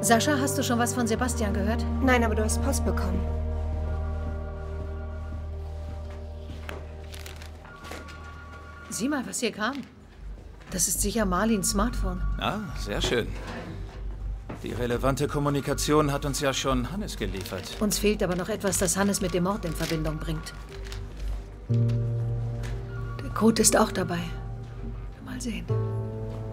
Sascha, hast du schon was von Sebastian gehört? Nein, aber du hast Post bekommen. Sieh mal, was hier kam. Das ist sicher Marlins Smartphone. Ah, sehr schön. Die relevante Kommunikation hat uns ja schon Hannes geliefert. Uns fehlt aber noch etwas, das Hannes mit dem Mord in Verbindung bringt. Der Code ist auch dabei. Mal sehen.